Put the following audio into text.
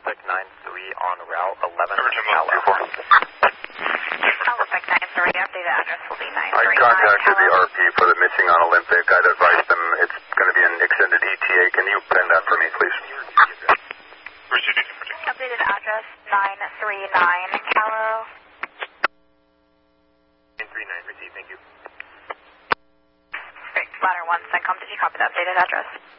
Lookout 93 on route 11. Lookout 93, updated address will be 939. I contacted the RP for the missing on Olympic. I'd advised them it's going to be an extended ETA. Can you pen that for me, please? Updated address 939 Callow. 939, receive, thank you. Great, ladder 1, CENTCOM, did you copy the updated address?